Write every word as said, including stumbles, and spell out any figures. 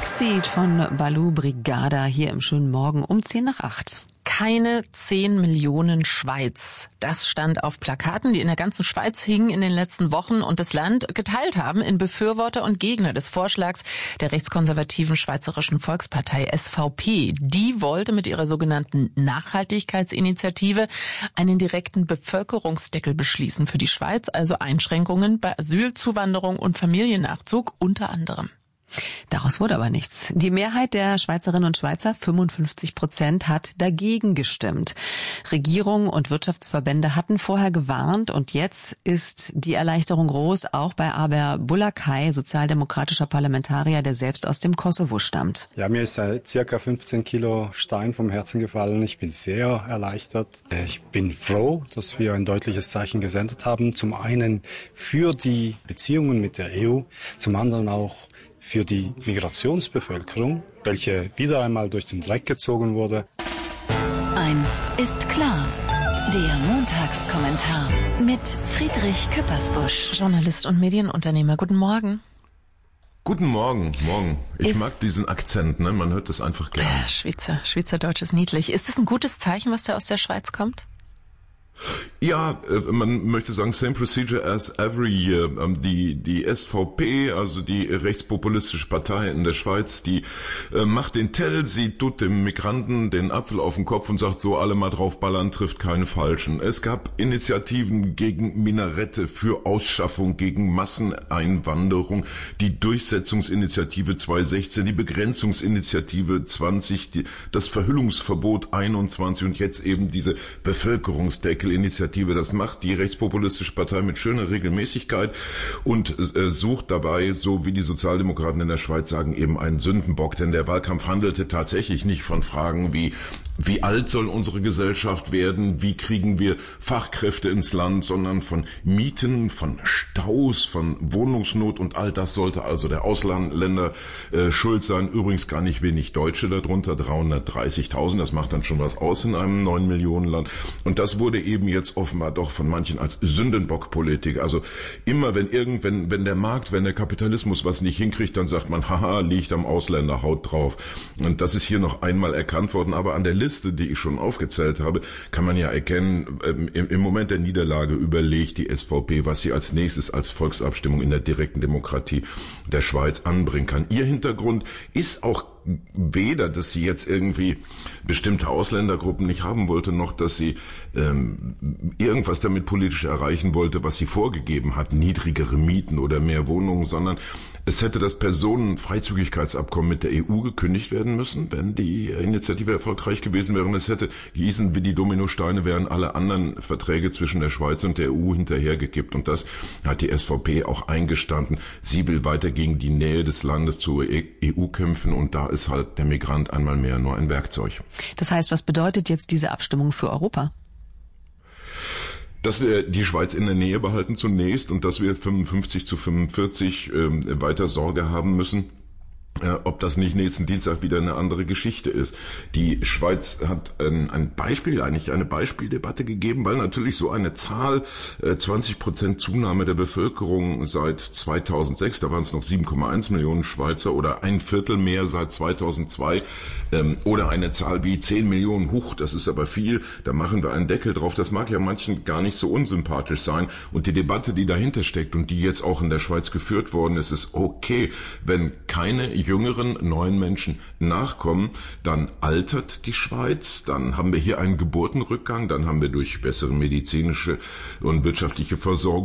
Backseat von Baloo Brigada hier im schönen Morgen um zehn nach acht. Keine zehn Millionen Schweiz. Das stand auf Plakaten, die in der ganzen Schweiz hingen in den letzten Wochen und das Land geteilt haben in Befürworter und Gegner des Vorschlags der rechtskonservativen Schweizerischen Volkspartei S V P. Die wollte mit ihrer sogenannten Nachhaltigkeitsinitiative einen direkten Bevölkerungsdeckel beschließen für die Schweiz, also Einschränkungen bei Asyl, Zuwanderung und Familiennachzug unter anderem. Daraus wurde aber nichts. Die Mehrheit der Schweizerinnen und Schweizer, fünfundfünfzig Prozent, hat dagegen gestimmt. Regierung und Wirtschaftsverbände hatten vorher gewarnt und jetzt ist die Erleichterung groß, auch bei Aber Bulakai, sozialdemokratischer Parlamentarier, der selbst aus dem Kosovo stammt. Ja, mir ist äh, circa fünfzehn Kilo Stein vom Herzen gefallen. Ich bin sehr erleichtert. Ich bin froh, dass wir ein deutliches Zeichen gesendet haben. Zum einen für die Beziehungen mit der E U, zum anderen auch für die Migrationsbevölkerung, welche wieder einmal durch den Dreck gezogen wurde. Eins ist klar. Der Montagskommentar mit Friedrich Küppersbusch. Journalist und Medienunternehmer. Guten Morgen. Guten Morgen, morgen. Ich ist mag diesen Akzent, ne? Man hört das einfach gerne. Ja, Schweizer, Schweizerdeutsch ist niedlich. Ist das ein gutes Zeichen, was da aus der Schweiz kommt? Ja, man möchte sagen, same procedure as every year. Die, die S V P, also die rechtspopulistische Partei in der Schweiz, die macht den Tell, sie tut dem Migranten den Apfel auf den Kopf und sagt so, alle mal draufballern, trifft keine Falschen. Es gab Initiativen gegen Minarette, für Ausschaffung, gegen Masseneinwanderung, die Durchsetzungsinitiative zweitausendsechzehn, die Begrenzungsinitiative zwanzig, die, das Verhüllungsverbot einundzwanzig und jetzt eben diese Bevölkerungsdeckel. Initiative. Das macht die rechtspopulistische Partei mit schöner Regelmäßigkeit und äh, sucht dabei, so wie die Sozialdemokraten in der Schweiz sagen, eben einen Sündenbock. Denn der Wahlkampf handelte tatsächlich nicht von Fragen wie, wie alt soll unsere Gesellschaft werden, wie kriegen wir Fachkräfte ins Land, sondern von Mieten, von Staus, von Wohnungsnot und all das sollte also der Ausländer äh, schuld sein. Übrigens gar nicht wenig Deutsche darunter, dreihundertdreißigtausend, das macht dann schon was aus in einem neun Millionen Land. Und das wurde eben eben jetzt offenbar doch von manchen als Sündenbockpolitik. Also immer wenn irgend, wenn, wenn der Markt, wenn der Kapitalismus was nicht hinkriegt, dann sagt man, haha, liegt am Ausländer, haut drauf. Und das ist hier noch einmal erkannt worden. Aber an der Liste, die ich schon aufgezählt habe, kann man ja erkennen, im, im Moment der Niederlage überlegt die S V P, was sie als nächstes als Volksabstimmung in der direkten Demokratie der Schweiz anbringen kann. Ihr Hintergrund ist auch weder, dass sie jetzt irgendwie bestimmte Ausländergruppen nicht haben wollte, noch dass sie ähm, irgendwas damit politisch erreichen wollte, was sie vorgegeben hat, niedrigere Mieten oder mehr Wohnungen, sondern es hätte das Personenfreizügigkeitsabkommen mit der E U gekündigt werden müssen, wenn die Initiative erfolgreich gewesen wäre. Und es hätte gießen wie die Dominosteine, wären alle anderen Verträge zwischen der Schweiz und der E U hinterhergekippt. Und das hat die S V P auch eingestanden. Sie will weiter gegen die Nähe des Landes zur E U kämpfen und da ist halt der Migrant einmal mehr nur ein Werkzeug. Das heißt, was bedeutet jetzt diese Abstimmung für Europa? Dass wir die Schweiz in der Nähe behalten zunächst und dass wir fünfundfünfzig zu fünfundvierzig äh, weiter Sorge haben müssen, Äh, ob das nicht nächsten Dienstag wieder eine andere Geschichte ist. Die Schweiz hat ein, ein Beispiel, eigentlich eine Beispieldebatte gegeben, weil natürlich so eine Zahl, äh, zwanzig Prozent Zunahme der Bevölkerung seit zweitausendsechs, da waren es noch sieben Komma eins Millionen Schweizer oder ein Viertel mehr seit zweitausendzwei ähm, oder eine Zahl wie zehn Millionen, huch, das ist aber viel, da machen wir einen Deckel drauf. Das mag ja manchen gar nicht so unsympathisch sein und die Debatte, die dahinter steckt und die jetzt auch in der Schweiz geführt worden ist, ist okay, wenn keine jüngeren neuen Menschen nachkommen, dann altert die Schweiz, dann haben wir hier einen Geburtenrückgang, dann haben wir durch bessere medizinische und wirtschaftliche Versorgung